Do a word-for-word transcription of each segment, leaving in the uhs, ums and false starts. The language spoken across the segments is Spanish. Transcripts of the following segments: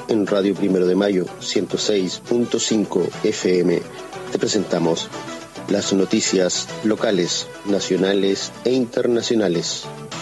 en Radio Primero de Mayo ciento seis punto cinco F M te presentamos las noticias locales, nacionales e internacionales.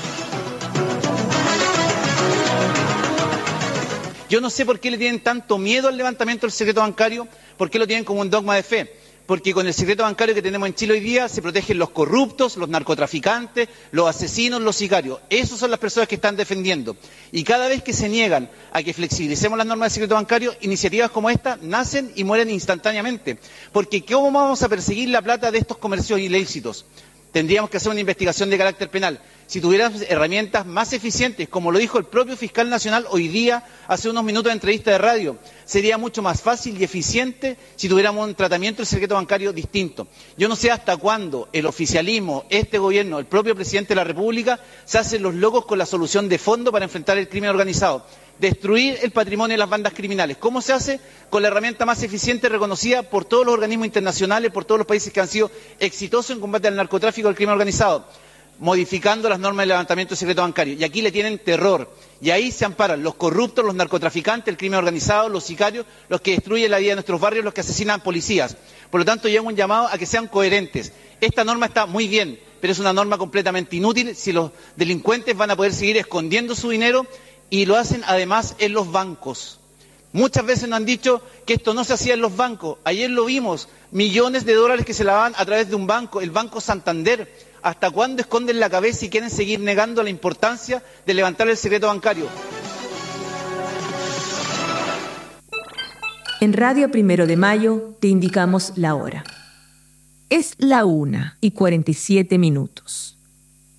Yo no sé por qué le tienen tanto miedo al levantamiento del secreto bancario, por qué lo tienen como un dogma de fe. Porque con el secreto bancario que tenemos en Chile hoy día se protegen los corruptos, los narcotraficantes, los asesinos, los sicarios. Esas son las personas que están defendiendo. Y cada vez que se niegan a que flexibilicemos las normas del secreto bancario, iniciativas como esta nacen y mueren instantáneamente. Porque ¿cómo vamos a perseguir la plata de estos comercios ilícitos? Tendríamos que hacer una investigación de carácter penal. Si tuviéramos herramientas más eficientes, como lo dijo el propio fiscal nacional hoy día, hace unos minutos de entrevista de radio, sería mucho más fácil y eficiente si tuviéramos un tratamiento del secreto bancario distinto. Yo no sé hasta cuándo el oficialismo, este gobierno, el propio presidente de la República, se hacen los locos con la solución de fondo para enfrentar el crimen organizado. Destruir el patrimonio de las bandas criminales. ¿Cómo se hace? Con la herramienta más eficiente reconocida por todos los organismos internacionales, por todos los países que han sido exitosos en combate al narcotráfico y al crimen organizado, modificando las normas de levantamiento del secreto bancario. Y aquí le tienen terror. Y ahí se amparan los corruptos, los narcotraficantes, el crimen organizado, los sicarios, los que destruyen la vida de nuestros barrios, los que asesinan policías. Por lo tanto, yo hago un llamado a que sean coherentes. Esta norma está muy bien, pero es una norma completamente inútil si los delincuentes van a poder seguir escondiendo su dinero y lo hacen además en los bancos. Muchas veces nos han dicho que esto no se hacía en los bancos. Ayer lo vimos, millones de dólares que se lavaban a través de un banco, el Banco Santander. ¿Hasta cuándo esconden la cabeza y quieren seguir negando la importancia de levantar el secreto bancario? En Radio Primero de Mayo te indicamos la hora. Es la una y cuarenta y siete minutos.